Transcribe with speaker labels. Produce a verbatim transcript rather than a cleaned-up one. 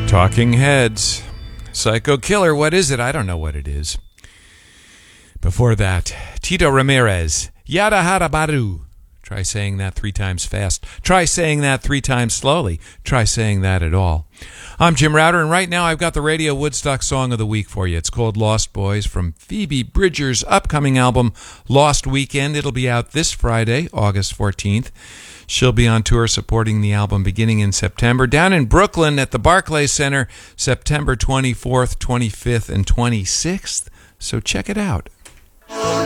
Speaker 1: Talking Heads. Psycho Killer, what is it? I don't know what it is. Before that, Tito Ramirez, Yada Hada Baru. Try saying that three times fast. Try saying that three times slowly. Try saying that at all. I'm Jim Router, and right now I've got the Radio Woodstock Song of the Week for you. It's called Lost Boys from Phoebe Bridgers' upcoming album, Lost Weekend. It'll be out this Friday, August fourteenth. She'll be on tour supporting the album beginning in September. Down in Brooklyn at the Barclays Center, September twenty-fourth, twenty-fifth, and twenty-sixth. So check it out.